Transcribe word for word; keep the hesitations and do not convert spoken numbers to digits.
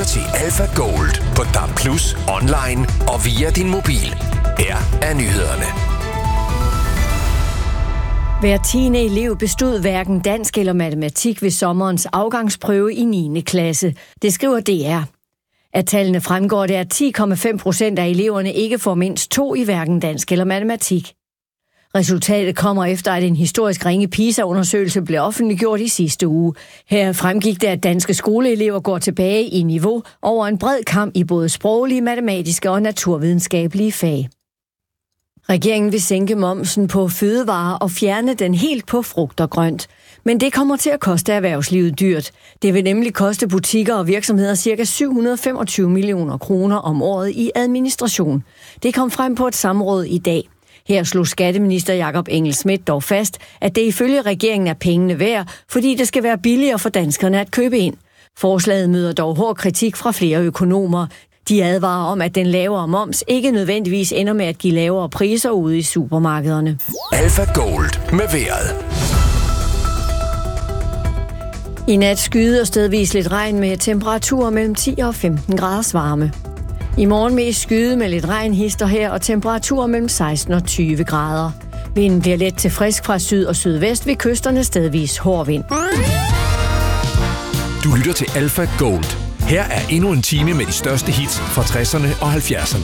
til Alpha Gold på D A B plus, online og via din mobil. Her er nyhederne. Hver tiende elev bestod hverken dansk eller matematik ved sommerens afgangsprøve i niende klasse. Det skriver D R. Af tallene fremgår det, at ti komma fem procent af eleverne ikke får mindst to i hverken dansk eller matematik. Resultatet kommer efter, at en historisk ringe PISA-undersøgelse blev offentliggjort i sidste uge. Her fremgik det, at danske skoleelever går tilbage i niveau over en bred kam i både sproglige, matematiske og naturvidenskabelige fag. Regeringen vil sænke momsen på fødevarer og fjerne den helt på frugt og grønt. Men det kommer til at koste erhvervslivet dyrt. Det vil nemlig koste butikker og virksomheder ca. syv hundrede og femogtyve millioner kroner om året i administration. Det kom frem på et samråd i dag. Her slog skatteminister Jakob Engel-Schmidt dog fast, at det ifølge regeringen er pengene værd, fordi det skal være billigere for danskerne at købe ind. Forslaget møder dog hård kritik fra flere økonomer. De advarer om, at den lavere moms ikke nødvendigvis ender med at give lavere priser ude i supermarkederne. Alpha Gold med vejret. I nat skyde og stedvis lidt regn med temperaturer mellem ti og femten graders varme. I morgen mest skyde med lidt regn hister her og temperaturer mellem seksten og tyve grader. Vinden bliver let til frisk fra syd og sydvest ved kysterne stedvis hård vind. Du lytter til Alpha Gold. Her er endnu en time med de største hits fra tresserne og halvfjerdserne.